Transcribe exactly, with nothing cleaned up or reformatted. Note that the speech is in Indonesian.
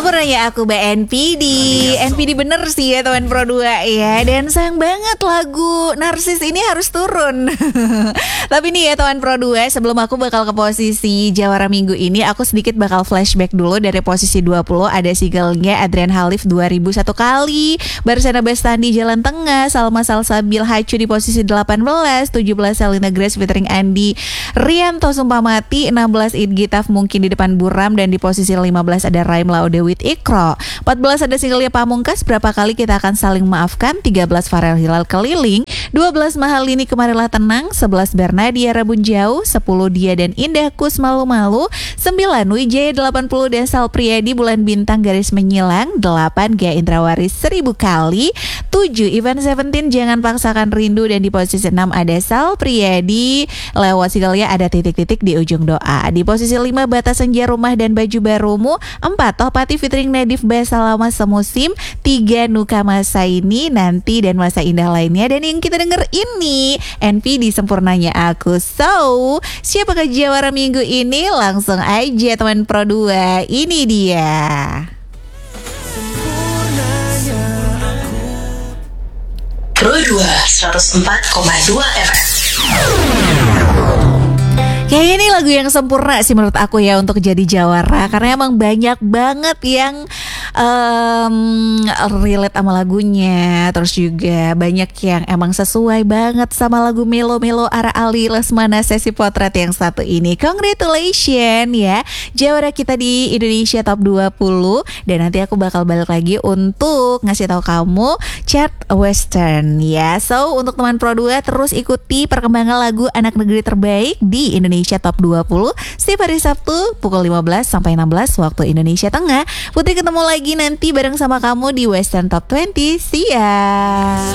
Sempurnanya aku Mbak N P D. N P D bener sih ya teman Pro dua ya. Dan sayang banget lagu Narsis ini harus turun. Tapi nih ya teman Pro dua, sebelum aku bakal ke posisi Jawara minggu ini, aku sedikit bakal flashback dulu. Dari posisi dua puluh ada singlenya Adrian Halif dua ribu satu kali, Barsana Bestandi Jalan Tengah, Salma Salsabil Hacu di posisi delapan belas, tujuh belas Selena Grace featuring Andi Rianto Sumpah Mati, enam belas Idgi Taf Mungkin di Depan Buram, dan di posisi lima belas ada Raim Laude with Ikro. empat belas ada singlenya Pamungkas Berapa Kali Kita Akan Saling Maafkan, tiga belas Farel Hilal Keliling, dua belas Mahalini Kemarilah Tenang, sebelas Bernadia Rabun Jauh, sepuluh Dia dan Indahkus Malu-Malu, sembilan Wijaya delapan puluh dan Sal Priadi Bulan Bintang Garis Menyilang, delapan Gia Indrawaris Seribu Kali, tujuh Ivan Seventeen Jangan Paksakan Rindu, dan di posisi enam ada Sal Priadi lewat singlenya Ada Titik-Titik di Ujung Doa. Di posisi lima Batas Senja Rumah dan Baju Barumu, empat Tohpati featuring Nadif Bae Selama Semusim, tiga Nuka Masa Ini, Nanti dan Masa Indah Lainnya, dan yang kita denger ini N P D Sempurnanya Aku. So, siapakah Jawara minggu ini? Langsung aja teman Pro dua, ini dia. Pro dua seratus empat koma dua F M. Kayaknya ini lagu yang sempurna sih menurut aku ya untuk jadi Jawara, karena emang banyak banget yang um, relate sama lagunya. Terus juga banyak yang emang sesuai banget sama lagu Melo-Melo Ara Ali Lesmana Sesi Potret yang satu ini. Congratulations ya, Jawara kita di Indonesia Top dua puluh. Dan nanti aku bakal balik lagi untuk ngasih tahu kamu chart Western ya. So untuk teman Pro dua, terus ikuti perkembangan lagu anak negeri terbaik di Indonesia Top dua puluh setiap hari Sabtu pukul lima belas sampai enam belas waktu Indonesia Tengah. Putri ketemu lagi nanti bareng sama kamu di Western Top dua puluh. See ya.